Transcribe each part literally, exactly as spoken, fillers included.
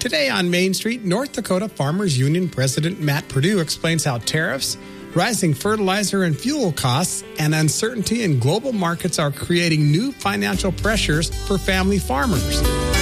Today on Main Street, North Dakota Farmers Union President Matt Perdue explains how tariffs, rising fertilizer and fuel costs, and uncertainty in global markets are creating new financial pressures for family farmers.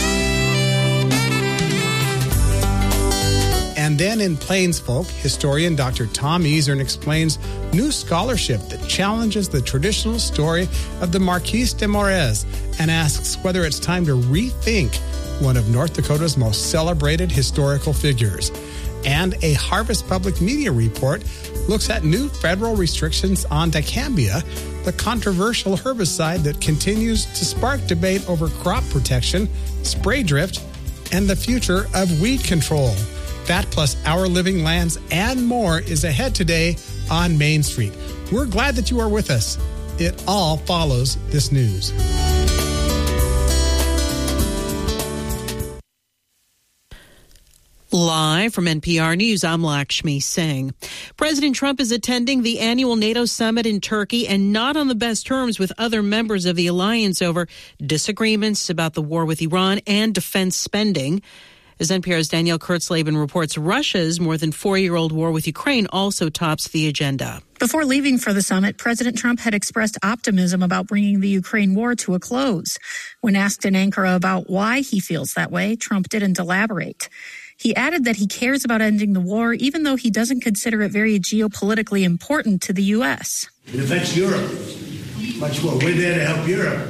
And then in Plains Folk, historian Doctor Tom Easern explains new scholarship that challenges the traditional story of the Marquise de Moraes and asks whether it's time to rethink one of North Dakota's most celebrated historical figures. And a Harvest Public Media report looks at new federal restrictions on dicambia, the controversial herbicide that continues to spark debate over crop protection, spray drift, and the future of weed control. That plus Our Living Lands and more is ahead today on Main Street. We're glad that you are with us. It all follows this news. Live from N P R News, I'm Lakshmi Singh. President Trump is attending the annual NATO summit in Turkey and not on the best terms with other members of the alliance over disagreements about the war with Iran and defense spending. As N P R's Danielle Kurtzleben reports, Russia's more than four-year-old war with Ukraine also tops the agenda. Before leaving for the summit, President Trump had expressed optimism about bringing the Ukraine war to a close. When asked in Ankara about why he feels that way, Trump didn't elaborate. He added that he cares about ending the war, even though he doesn't consider it very geopolitically important to the U S. It affects Europe much more. We're there to help Europe.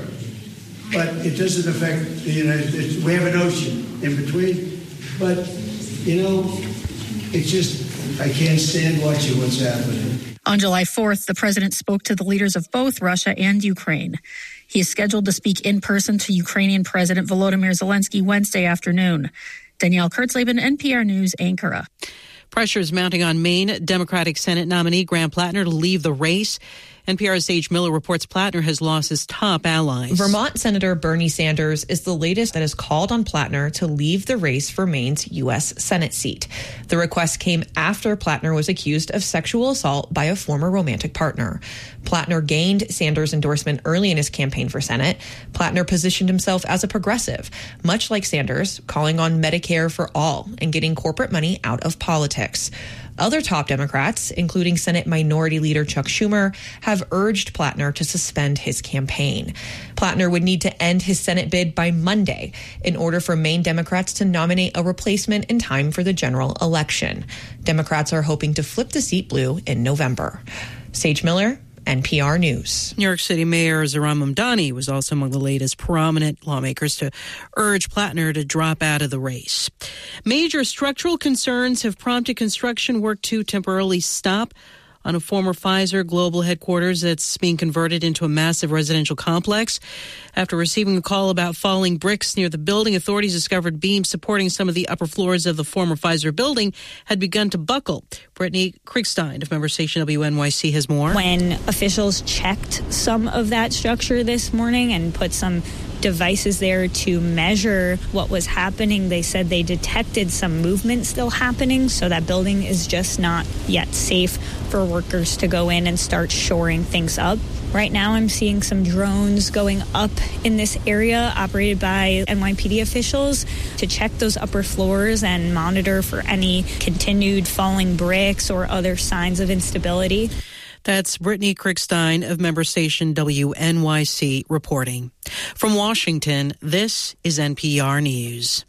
But it doesn't affect the United States. We have an ocean in between. But, you know, it's just, I can't stand watching what's happening. On July fourth, the president spoke to the leaders of both Russia and Ukraine. He is scheduled to speak in person to Ukrainian President Volodymyr Zelensky Wednesday afternoon. Danielle Kurtzleben, N P R News, Ankara. Pressure is mounting on Maine Democratic Senate nominee Graham Plattner to leave the race. N P R's Sage Miller reports Plattner has lost his top allies. Vermont Senator Bernie Sanders is the latest that has called on Plattner to leave the race for Maine's U S Senate seat. The request came after Plattner was accused of sexual assault by a former romantic partner. Plattner gained Sanders' endorsement early in his campaign for Senate. Plattner positioned himself as a progressive, much like Sanders, calling on Medicare for all and getting corporate money out of politics. Other top Democrats, including Senate Minority Leader Chuck Schumer, have urged Plattner to suspend his campaign. Plattner would need to end his Senate bid by Monday in order for Maine Democrats to nominate a replacement in time for the general election. Democrats are hoping to flip the seat blue in November. Sage Miller, N P R News. New York City Mayor Zohran Mamdani was also among the latest prominent lawmakers to urge Plattner to drop out of the race. Major structural concerns have prompted construction work to temporarily stop on a former Pfizer global headquarters that's being converted into a massive residential complex. After receiving a call about falling bricks near the building, authorities discovered beams supporting some of the upper floors of the former Pfizer building had begun to buckle. Brittany Kriegstein of member station W N Y C has more. When officials checked some of that structure this morning and put some devices there to measure what was happening, they said they detected some movement still happening, so that building is just not yet safe for workers to go in and start shoring things up. Right now I'm seeing some drones going up in this area operated by N Y P D officials to check those upper floors and monitor for any continued falling bricks or other signs of instability. That's Brittany Kriegstein of member station W N Y C reporting. From Washington, this is N P R News.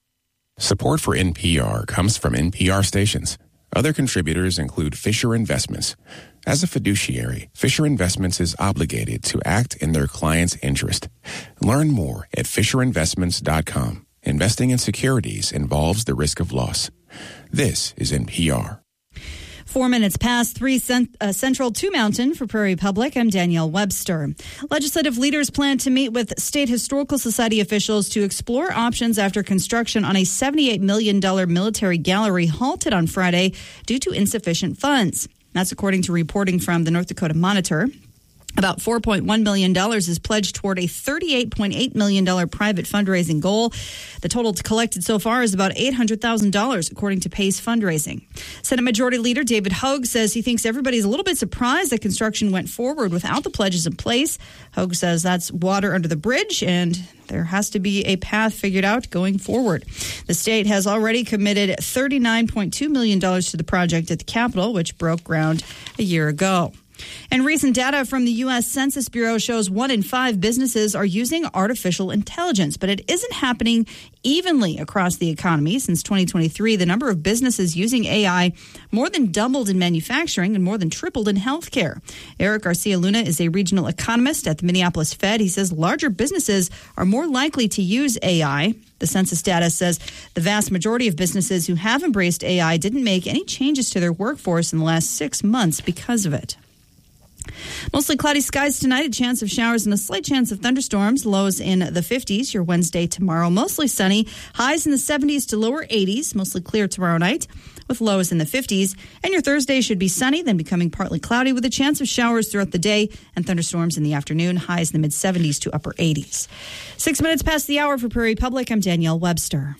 Support for N P R comes from N P R stations. Other contributors include Fisher Investments. As a fiduciary, Fisher Investments is obligated to act in their client's interest. Learn more at fisher investments dot com. Investing in securities involves the risk of loss. This is N P R. Four minutes past three cent, uh, Central to Mountain for Prairie Public. I'm Danielle Webster. Legislative leaders plan to meet with State Historical Society officials to explore options after construction on a seventy-eight million dollars military gallery halted on Friday due to insufficient funds. That's according to reporting from the North Dakota Monitor. About four point one million dollars is pledged toward a thirty-eight point eight million dollars private fundraising goal. The total collected so far is about eight hundred thousand dollars, according to Pace Fundraising. Senate Majority Leader David Hogue says he thinks everybody's a little bit surprised that construction went forward without the pledges in place. Hogue says that's water under the bridge, and there has to be a path figured out going forward. The state has already committed thirty-nine point two million dollars to the project at the Capitol, which broke ground a year ago. And recent data from the U S Census Bureau shows one in five businesses are using artificial intelligence, but it isn't happening evenly across the economy. Since twenty twenty-three, the number of businesses using A I more than doubled in manufacturing and more than tripled in healthcare. Eric Garcia Luna is a regional economist at the Minneapolis Fed. He says larger businesses are more likely to use A I. The census data says the vast majority of businesses who have embraced A I didn't make any changes to their workforce in the last six months because of it. Mostly cloudy skies tonight, a chance of showers and a slight chance of thunderstorms. Lows in the fifties. Your Wednesday tomorrow, mostly sunny. Highs in the seventies to lower eighties. Mostly clear tomorrow night with lows in the fifties. And your Thursday should be sunny, then becoming partly cloudy with a chance of showers throughout the day and thunderstorms in the afternoon. Highs in the mid-seventies to upper eighties. Six minutes past the hour for Prairie Public, I'm Danielle Webster.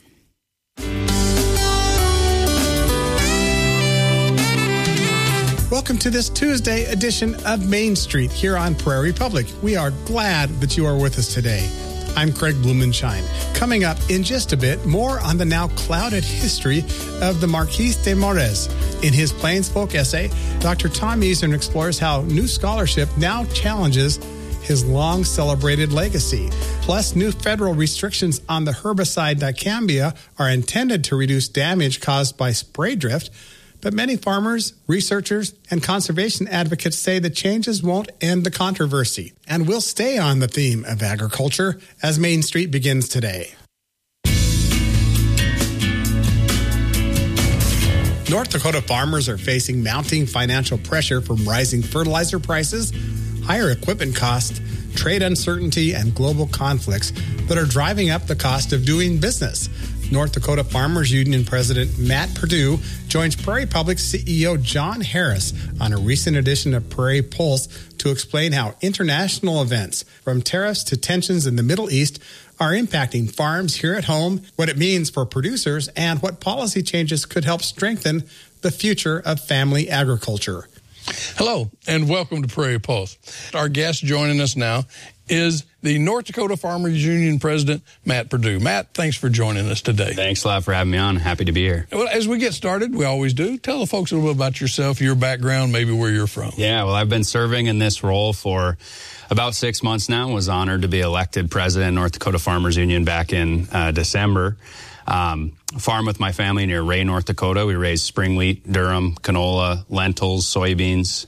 Welcome to this Tuesday edition of Main Street here on Prairie Public. We are glad that you are with us today. I'm Craig Blumenshine. Coming up in just a bit, more on the now clouded history of the Marquise de Morez. In his Plains Folk essay, Doctor Tom Easern explores how new scholarship now challenges his long-celebrated legacy. Plus, new federal restrictions on the herbicide dicambia are intended to reduce damage caused by spray drift. But many farmers, researchers, and conservation advocates say the changes won't end the controversy. And we'll stay on the theme of agriculture as Main Street begins today. North Dakota farmers are facing mounting financial pressure from rising fertilizer prices, higher equipment costs, trade uncertainty, and global conflicts that are driving up the cost of doing business. North Dakota Farmers Union President Matt Perdue joins Prairie Public C E O John Harris on a recent edition of Prairie Pulse to explain how international events, from tariffs to tensions in the Middle East, are impacting farms here at home, what it means for producers, and what policy changes could help strengthen the future of family agriculture. Hello, and welcome to Prairie Pulse. Our guest joining us now is the North Dakota Farmers Union President, Matt Perdue. Matt, thanks for joining us today. Thanks a lot for having me on. Happy to be here. Well, as we get started, we always do, tell the folks a little bit about yourself, your background, maybe where you're from. Yeah, well, I've been serving in this role for about six months now. Was honored to be elected president of North Dakota Farmers Union back in uh, December. Um, farm with my family near Ray, North Dakota. We raise spring wheat, durum, canola, lentils, soybeans.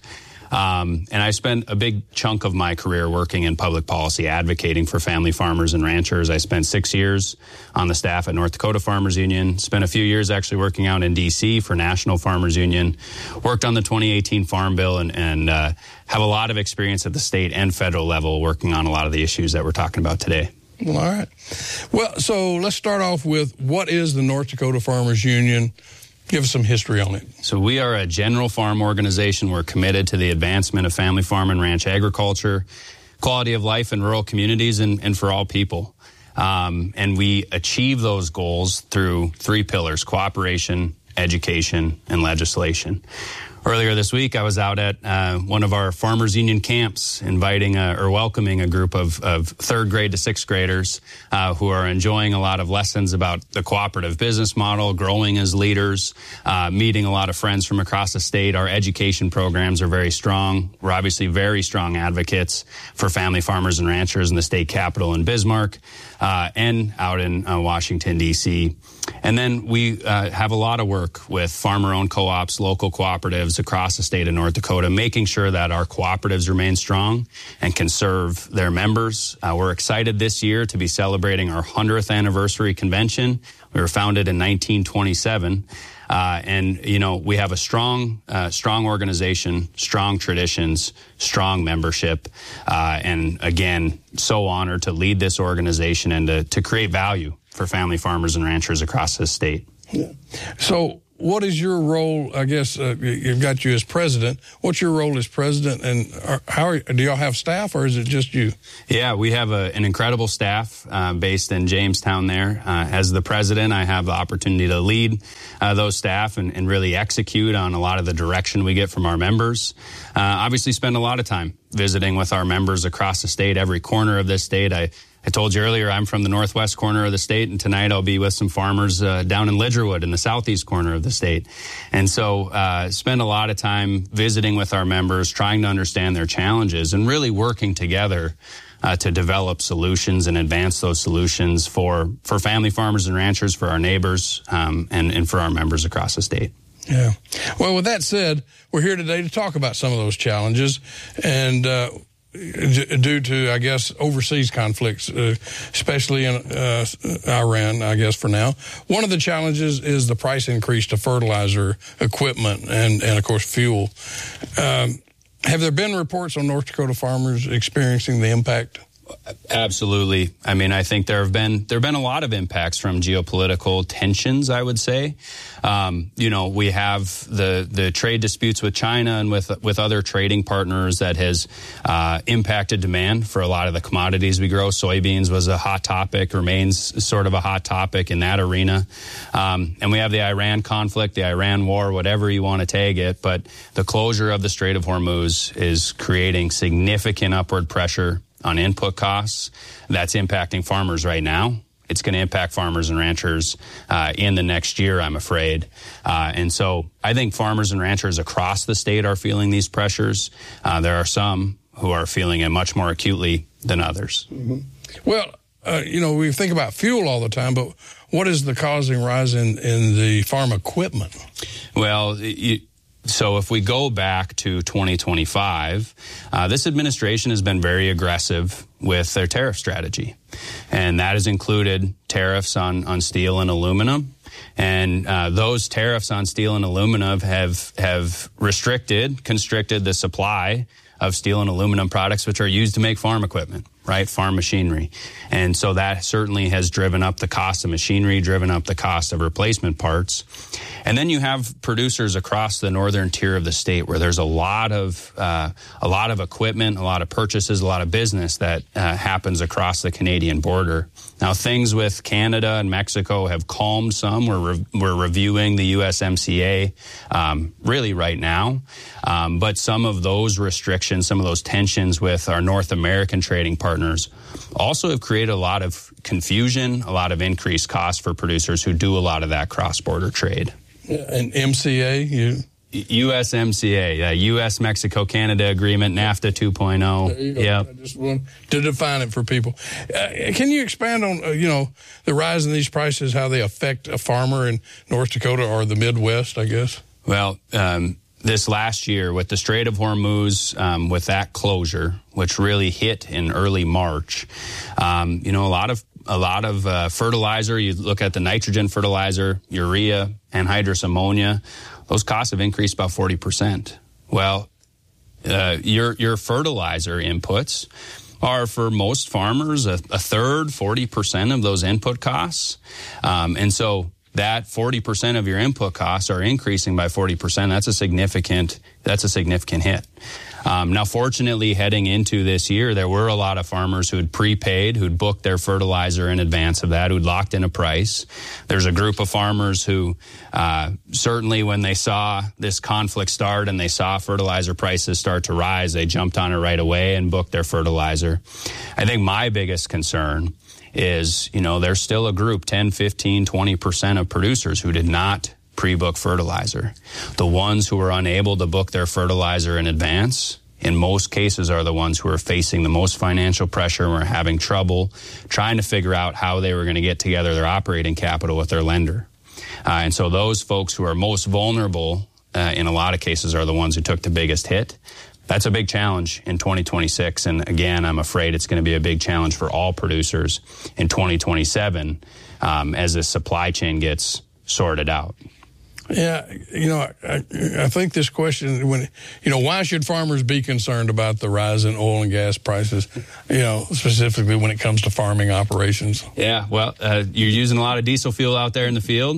Um, and I spent a big chunk of my career working in public policy, advocating for family farmers and ranchers. I spent six years on the staff at North Dakota Farmers Union, spent a few years actually working out in D C for National Farmers Union, worked on the twenty eighteen Farm Bill, and, and uh, have a lot of experience at the state and federal level working on a lot of the issues that we're talking about today. Well, all right. Well, so let's start off with what is the North Dakota Farmers Union? Give us some history on it. So we are a general farm organization. We're committed to the advancement of family farm and ranch agriculture, quality of life in rural communities, and, and for all people. Um, and we achieve those goals through three pillars: cooperation, education, and legislation. Earlier this week, I was out at uh, one of our Farmers Union camps, inviting a, or welcoming a group of, of third grade to sixth graders uh, who are enjoying a lot of lessons about the cooperative business model, growing as leaders, uh, meeting a lot of friends from across the state. Our education programs are very strong. We're obviously very strong advocates for family farmers and ranchers in the state capitol in Bismarck uh, and out in uh, Washington, D C And then we uh, have a lot of work with farmer-owned co-ops, local cooperatives across the state of North Dakota, making sure that our cooperatives remain strong and can serve their members. Uh, we're excited this year to be celebrating our hundredth anniversary convention. We were founded in nineteen twenty-seven. Uh, and, you know, we have a strong, uh, strong organization, strong traditions, strong membership. Uh, and again, so honored to lead this organization and to, to create value for family farmers and ranchers across this state. Yeah. So what is your role? I guess uh, you've got you as president. What's your role as president, and are, how are, do y'all have staff, or is it just you? Yeah, we have a, an incredible staff uh, based in Jamestown there. Uh, as the president, I have the opportunity to lead uh, those staff and, and really execute on a lot of the direction we get from our members. Uh, obviously, spend a lot of time visiting with our members across the state, every corner of this state. I I told you earlier, I'm from the northwest corner of the state, and tonight I'll be with some farmers uh, down in Lidgerwood in the southeast corner of the state. And so uh, spend a lot of time visiting with our members, trying to understand their challenges, and really working together uh, to develop solutions and advance those solutions for, for family farmers and ranchers, for our neighbors, um, and, and for our members across the state. Yeah. Well, with that said, we're here today to talk about some of those challenges, and uh due to, I guess, overseas conflicts, uh, especially in uh, Iran, I guess, for now. One of the challenges is the price increase to fertilizer equipment and, and of course, fuel. Um, have there been reports on North Dakota farmers experiencing the impact? Absolutely. I mean, I think there have been there have been a lot of impacts from geopolitical tensions, I would say. Um, you know, we have the the trade disputes with China and with with other trading partners that has uh, impacted demand for a lot of the commodities we grow. Soybeans was a hot topic, remains sort of a hot topic in that arena. Um, and we have the Iran conflict, the Iran war, whatever you want to tag it. But the closure of the Strait of Hormuz is creating significant upward pressure on input costs. That's impacting farmers right now. It's going to impact farmers and ranchers uh, in the next year, I'm afraid. Uh, and so I think farmers and ranchers across the state are feeling these pressures. Uh, there are some who are feeling it much more acutely than others. Mm-hmm. Well, uh, you know, we think about fuel all the time, but what is the causing rise in, in the farm equipment? Well, you, So if we go back to twenty twenty-five, uh, this administration has been very aggressive with their tariff strategy. And that has included tariffs on, on steel and aluminum. And uh, those tariffs on steel and aluminum have, have restricted, constricted the supply of steel and aluminum products, which are used to make farm equipment, right? Farm machinery. And so that certainly has driven up the cost of machinery, driven up the cost of replacement parts. And then you have producers across the northern tier of the state where there's a lot of uh, a lot of equipment, a lot of purchases, a lot of business that uh, happens across the Canadian border. Now, things with Canada and Mexico have calmed some. We're, re- we're reviewing the U S M C A um, really right now. Um, but some of those restrictions, some of those tensions with our North American trading partners also have created a lot of confusion, a lot of increased costs for producers who do a lot of that cross-border trade. And M C A, you... U S M C A, yeah, U S Mexico Canada Agreement, NAFTA two point oh. Yeah, I just want to define it for people. Uh, can you expand on, uh, you know, the rise in these prices, how they affect a farmer in North Dakota or the Midwest, I guess? Well, um, this last year with the Strait of Hormuz, um, with that closure, which really hit in early March, um, you know, a lot of a lot of uh, fertilizer. You look at the nitrogen fertilizer, urea, anhydrous ammonia. Those costs have increased about forty percent. Well, uh, your your fertilizer inputs are, for most farmers, a, a third, forty percent of those input costs. Um, and so that forty percent of your input costs are increasing by forty percent. That's a significant, that's a significant hit. Um, now, fortunately, heading into this year, there were a lot of farmers who had prepaid, who'd booked their fertilizer in advance of that, who'd locked in a price. There's a group of farmers who uh, certainly when they saw this conflict start and they saw fertilizer prices start to rise, they jumped on it right away and booked their fertilizer. I think my biggest concern is, you know, there's still a group, ten, fifteen, twenty percent of producers who did not pre-book fertilizer. The ones who were unable to book their fertilizer in advance, in most cases, are the ones who are facing the most financial pressure and were having trouble trying to figure out how they were going to get together their operating capital with their lender. Uh, and so those folks who are most vulnerable, uh, in a lot of cases, are the ones who took the biggest hit. That's a big challenge in twenty twenty-six. And again, I'm afraid it's going to be a big challenge for all producers in twenty twenty-seven um, as the supply chain gets sorted out. Yeah, you know, I, I think this question, when you know, why should farmers be concerned about the rise in oil and gas prices, you know, specifically when it comes to farming operations? Yeah, well, uh, you're using a lot of diesel fuel out there in the field,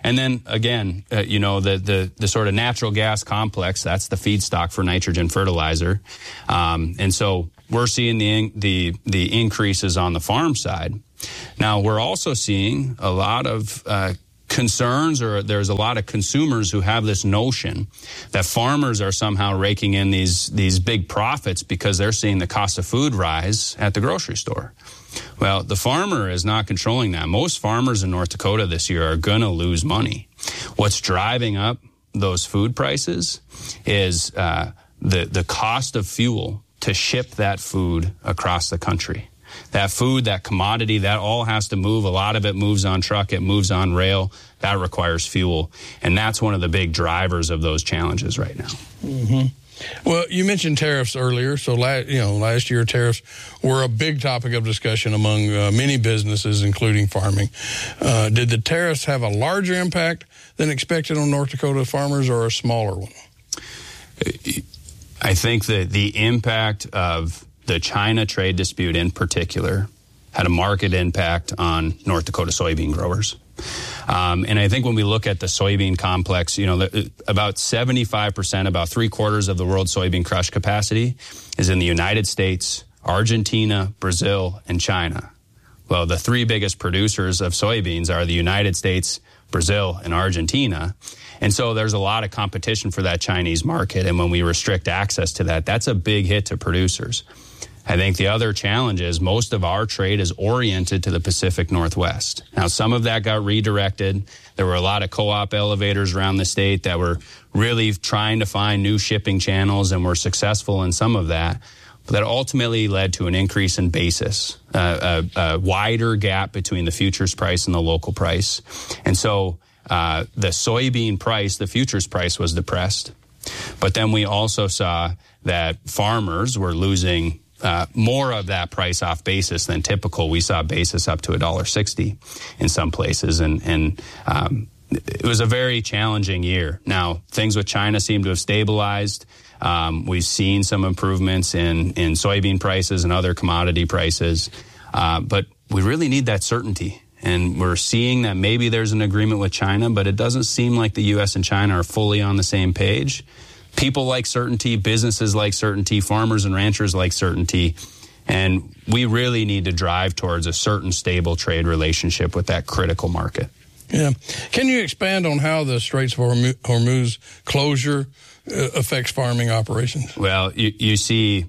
And then again, uh, you know, the, the, the sort of natural gas complex, that's the feedstock for nitrogen fertilizer. Um, and so we're seeing the, the, the increases on the farm side. Now, we're also seeing a lot of uh, concerns, or there's a lot of consumers who have this notion that farmers are somehow raking in these, these big profits because they're seeing the cost of food rise at the grocery store. Well, the farmer is not controlling that. Most farmers in North Dakota this year are going to lose money. What's driving up those food prices is uh, the, the cost of fuel to ship that food across the country. That food, that commodity, that all has to move. A lot of it moves on truck, it moves on rail. That requires fuel. And that's one of the big drivers of those challenges right now. Mm-hmm. Well, you mentioned tariffs earlier. So, last, you know, last year tariffs were a big topic of discussion among uh, many businesses, including farming. Uh, did the tariffs have a larger impact than expected on North Dakota farmers, or a smaller one? I think that the impact of the China trade dispute in particular had a marked impact on North Dakota soybean growers. Um, and I think when we look at the soybean complex, you know, the, about seventy-five percent, about three quarters of the world's soybean crush capacity is in the United States, Argentina, Brazil, and China. Well, the three biggest producers of soybeans are the United States, Brazil, and Argentina. And so there's a lot of competition for that Chinese market. And when we restrict access to that, that's a big hit to producers. I think the other challenge is most of our trade is oriented to the Pacific Northwest. Now, some of that got redirected. There were a lot of co-op elevators around the state that were really trying to find new shipping channels and were successful in some of that. But that ultimately led to an increase in basis, uh, a, a wider gap between the futures price and the local price. And so uh, the soybean price, the futures price, was depressed. But then we also saw that farmers were losing Uh, more of that price off basis than typical. We saw basis up to one dollar sixty in some places, and, and um, it was a very challenging year. Now, things with China seem to have stabilized. Um, we've seen some improvements in, in soybean prices and other commodity prices, uh, but we really need that certainty. And we're seeing that maybe there's an agreement with China, but it doesn't seem like the U S and China are fully on the same page. People like certainty, businesses like certainty, farmers and ranchers like certainty, and we really need to drive towards a certain stable trade relationship with that critical market. Yeah. Can you expand on how the Straits of Hormuz closure uh, affects farming operations? Well, you, you see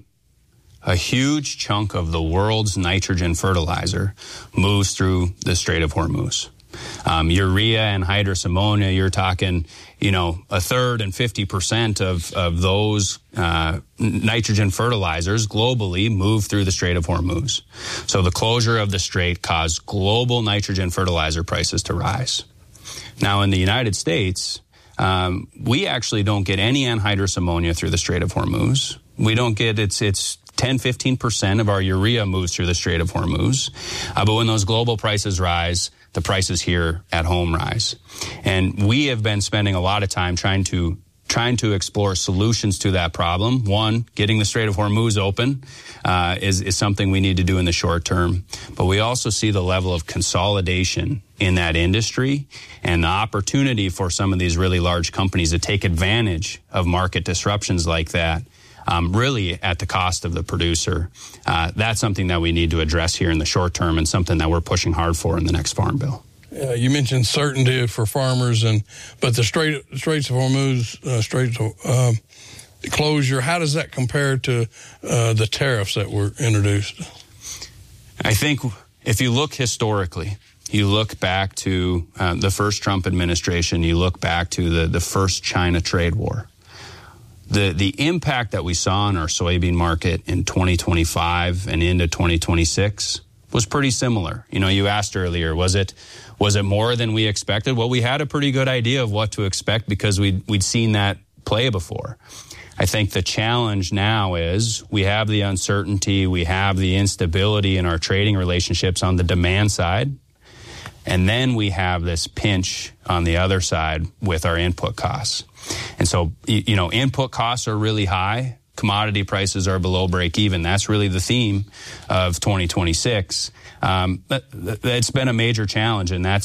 a huge chunk of the world's nitrogen fertilizer moves through the Strait of Hormuz. Um, urea and hydrous ammonia, you're talking, you know, a third and fifty percent of, of those uh, nitrogen fertilizers globally move through the Strait of Hormuz. So the closure of the strait caused global nitrogen fertilizer prices to rise. Now, in the United States, um, we actually don't get any anhydrous ammonia through the Strait of Hormuz. We don't get, it's, it's ten, fifteen percent of our urea moves through the Strait of Hormuz. Uh, but when those global prices rise, the prices here at home rise. And we have been spending a lot of time trying to trying to explore solutions to that problem. One, getting the Strait of Hormuz open uh, is, is something we need to do in the short term. But we also see the level of consolidation in that industry and the opportunity for some of these really large companies to take advantage of market disruptions like that, Um, really at the cost of the producer. Uh, that's something that we need to address here in the short term, and something that we're pushing hard for in the next Farm Bill. Uh, you mentioned certainty for farmers, and but the Strait, Straits of Hormuz, uh, Straits of uh, closure, how does that compare to uh, the tariffs that were introduced? I think if you look historically, you look back to uh, the first Trump administration, you look back to the, the first China trade war. The the impact that we saw in our soybean market in twenty twenty-five and into twenty twenty-six was pretty similar. You know, you asked earlier, was it was it more than we expected? Well, we had a pretty good idea of what to expect because we'd, we'd seen that play before. I think the challenge now is we have the uncertainty, we have the instability in our trading relationships on the demand side, and then we have this pinch on the other side with our input costs. And so, you know, input costs are really high. Commodity prices are below break even. That's really the theme of twenty twenty-six. Um, but it's been a major challenge, and that's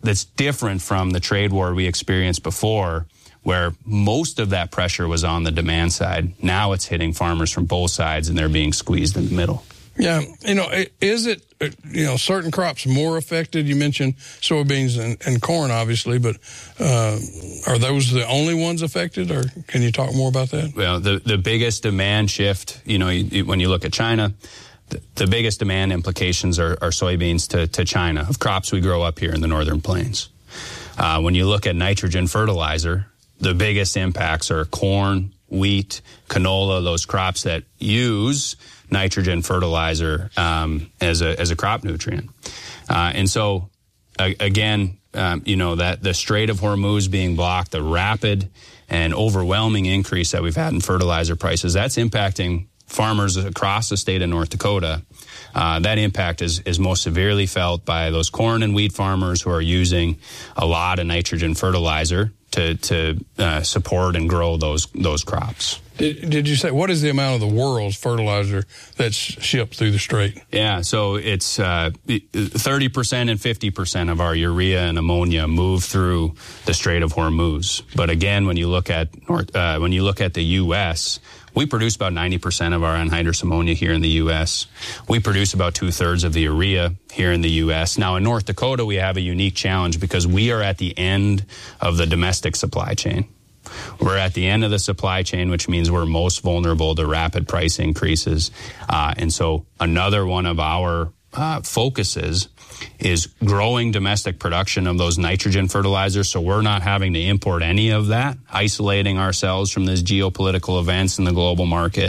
that's different from the trade war we experienced before, where most of that pressure was on the demand side. Now it's hitting farmers from both sides, and they're being squeezed in the middle. Yeah, you know, is it, you know, certain crops more affected? You mentioned soybeans and, and corn, obviously, but uh, are those the only ones affected, or can you talk more about that? Well, the, the biggest demand shift, you know, you, when you look at China, the, the biggest demand implications are, are soybeans to, to China, of crops we grow up here in the Northern Plains. Uh, when you look at nitrogen fertilizer, the biggest impacts are corn, wheat, canola, those crops that use nitrogen fertilizer um, as a as a crop nutrient. Uh, and so, uh, again, um, you know, that the Strait of Hormuz being blocked, the rapid and overwhelming increase that we've had in fertilizer prices, that's impacting farmers across the state of North Dakota. Uh, that impact is, is most severely felt by those corn and wheat farmers who are using a lot of nitrogen fertilizer to, to uh, support and grow those those crops. Did, did you say, what is the amount of the world's fertilizer that's shipped through the strait? Yeah, so it's uh, thirty percent and fifty percent of our urea and ammonia move through the Strait of Hormuz. But again, when you look at North, uh, when you look at the U S, we produce about ninety percent of our anhydrous ammonia here in the U S. We produce about two-thirds of the urea here in the U S. Now, in North Dakota, we have a unique challenge because we are at the end of the domestic supply chain. We're at the end of the supply chain, which means we're most vulnerable to rapid price increases. Uh, and so another one of our uh, focuses is growing domestic production of those nitrogen fertilizers, so we're not having to import any of that, isolating ourselves from these geopolitical events in the global market,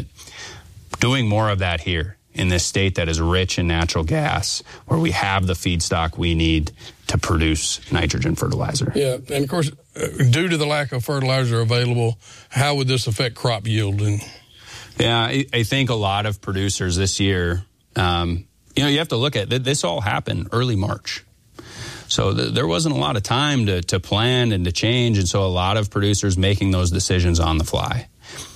doing more of that here in this state that is rich in natural gas, where we have the feedstock we need to produce nitrogen fertilizer. Yeah, and of course, due to the lack of fertilizer available, how would this affect crop yield? And yeah, I, I think a lot of producers this year, um, you know, you have to look at this. All happened early March. So th- there wasn't a lot of time to, to plan and to change. And so a lot of producers making those decisions on the fly.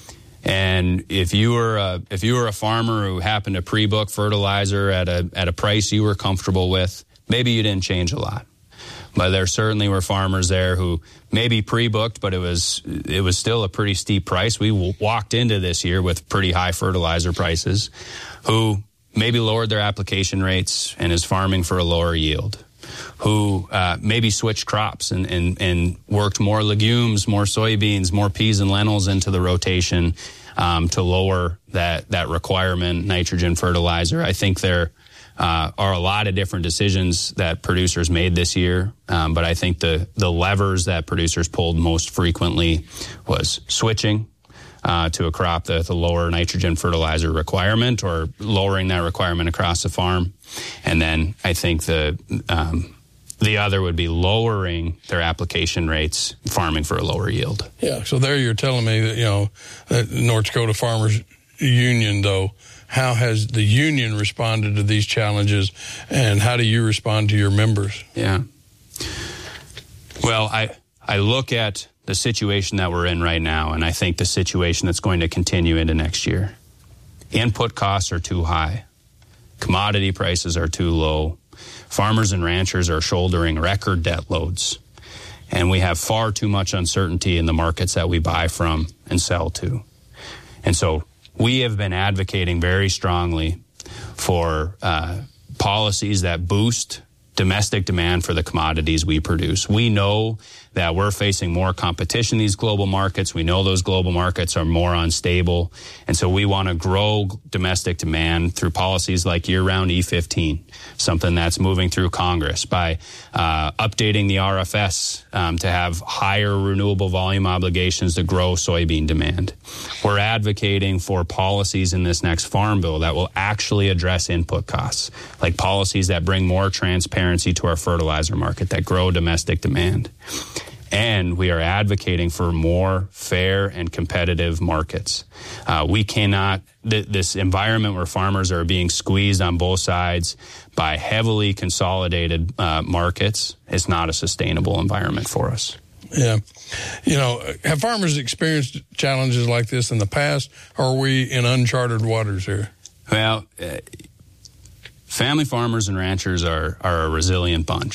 And if you were a, if you were a farmer who happened to pre-book fertilizer at a at a price you were comfortable with, maybe you didn't change a lot. But there certainly were farmers there who maybe pre-booked, but it was it was still a pretty steep price. We w- walked into this year with pretty high fertilizer prices, who maybe lowered their application rates and is farming for a lower yield, who uh, maybe switched crops and, and, and worked more legumes, more soybeans, more peas and lentils into the rotation um, to lower that, that requirement, nitrogen fertilizer. I think there uh, are a lot of different decisions that producers made this year, um, but I think the, the levers that producers pulled most frequently was switching Uh, to a crop that the lower nitrogen fertilizer requirement, or lowering that requirement across the farm. And then I think the um, the other would be lowering their application rates, farming for a lower yield. Yeah, so there you're telling me that, you know, that North Dakota Farmers Union, though, how has the union responded to these challenges, and how do you respond to your members? Yeah. Well, I I look at the situation that we're in right now, and I think the situation that's going to continue into next year. Input costs are too high. Commodity prices are too low. Farmers and ranchers are shouldering record debt loads. And we have far too much uncertainty in the markets that we buy from and sell to. And so we have been advocating very strongly for uh, policies that boost domestic demand for the commodities we produce. We know that we're facing more competition in these global markets. We know those global markets are more unstable. And so we want to grow domestic demand through policies like year-round E fifteen, something that's moving through Congress, by uh, updating the R F S um, to have higher renewable volume obligations to grow soybean demand. We're advocating for policies in this next farm bill that will actually address input costs, like policies that bring more transparency to our fertilizer market, that grow domestic demand. And we are advocating for more fair and competitive markets. Uh, we cannot, th- this environment where farmers are being squeezed on both sides by heavily consolidated uh, markets is not a sustainable environment for us. Yeah. You know, have farmers experienced challenges like this in the past, or are we in uncharted waters here? Well, uh, family farmers and ranchers are, are a resilient bunch.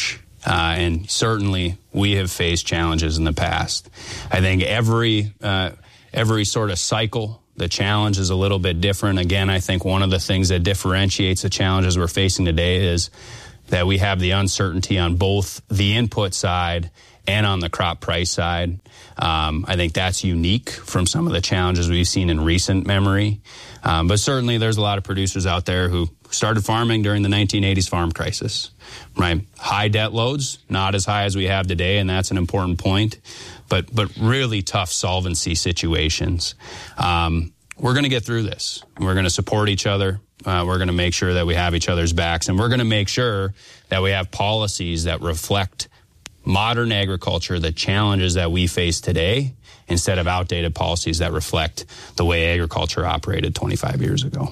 Uh, and certainly we have faced challenges in the past. I think every uh, every sort of cycle, the challenge is a little bit different. Again, I think one of the things that differentiates the challenges we're facing today is that we have the uncertainty on both the input side and on the crop price side. Um, I think that's unique from some of the challenges we've seen in recent memory. Um, but certainly there's a lot of producers out there who started farming during the nineteen eighties farm crisis, right? High debt loads, not as high as we have today, and that's an important point, but but really tough solvency situations. Um, we're going to get through this. We're going to support each other. Uh, we're going to make sure that we have each other's backs, and we're going to make sure that we have policies that reflect modern agriculture, the challenges that we face today, instead of outdated policies that reflect the way agriculture operated twenty-five years ago.